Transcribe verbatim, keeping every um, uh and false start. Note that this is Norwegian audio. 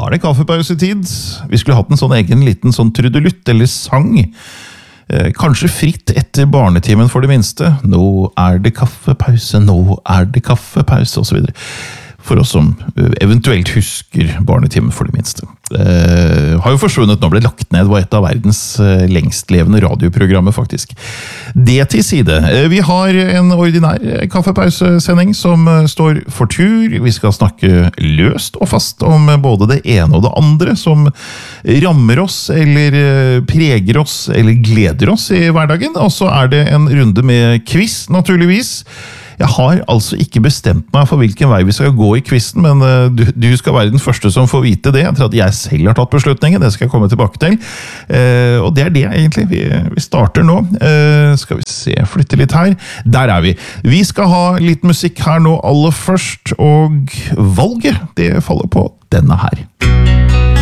var det kaffepausetid. Vi skulle hatt en sånn egen liten sånn trudelutt eller sang. Eh, kanskje fritt etter barnetimen for det minste. Nå er det kaffepause, nå er det kaffepause, og så videre. For oss som eventuelt husker barnetimen for det minste. Eh, har jo forsvunnet, nå ble lagt ned, var et av verdens lengstlevende radioprogrammer faktisk. Det til side. Eh, vi har en ordinær kaffepausesending som står for tur. Vi skal snakke løst og fast om både det ene og det andre som rammer oss, eller preger oss, eller gleder oss i hverdagen. Og så er det en runde med quiz, naturligvis. Jeg har altså ikke bestemt meg for hvilken vei vi skal gå i quizen, men uh, du, du skal være den første som får vite det. Jeg tror at jeg selv har tatt beslutningen, det skal jeg komme tilbake til. Uh, og det er det egentlig. Vi, vi starter nå. Uh, skal vi se, flytte litt her. Der er vi. Vi skal ha litt musikk her nå aller først, og valget, det faller på denne her.